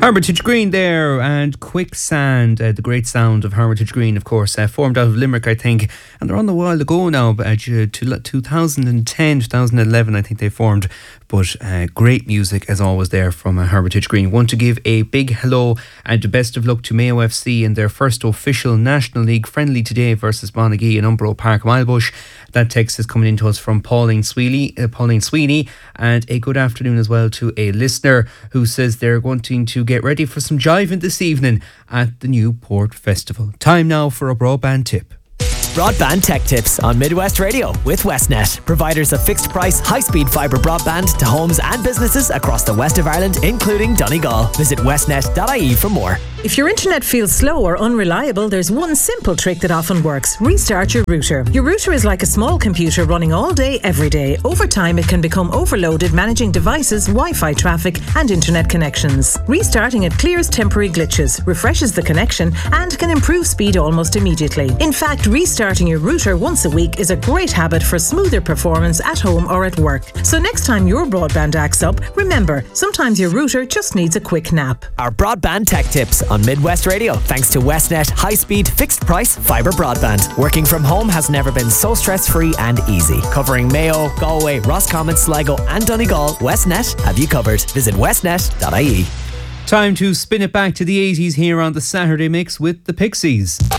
Hermitage Green there, and Quicksand, the great sound of Hermitage Green, of course, formed out of Limerick, I think, and they're on the while ago now, 2010, 2011, I think they formed, but great music as always there from Hermitage Green. Want to give a big hello and the best of luck to Mayo FC in their first official National League friendly today versus Monaghy in Umbro Park, Milebush. That text is coming in to us from Pauline Sweeney, and a good afternoon as well to a listener who says they're wanting to get ready for some jiving this evening at the Newport Festival. Time now for a broadband tip. Broadband Tech Tips on Midwest Radio with Westnet, providers of fixed price, high-speed fibre broadband to homes and businesses across the west of Ireland, including Donegal. Visit westnet.ie for more. If your internet feels slow or unreliable, there's one simple trick that often works. Restart your router. Your router is like a small computer running all day, every day. Over time, it can become overloaded managing devices, Wi-Fi traffic and internet connections. Restarting it clears temporary glitches, refreshes the connection and can improve speed almost immediately. In fact, restarting your router once a week is a great habit for smoother performance at home or at work. So next time your broadband acts up, remember, sometimes your router just needs a quick nap. Our Broadband Tech Tips on Midwest Radio, thanks to Westnet high-speed, fixed-price fibre broadband. Working from home has never been so stress-free and easy. Covering Mayo, Galway, Roscommon, Sligo and Donegal, Westnet have you covered. Visit westnet.ie. Time to spin it back to the 80s here on the Saturday Mix with the Pixies.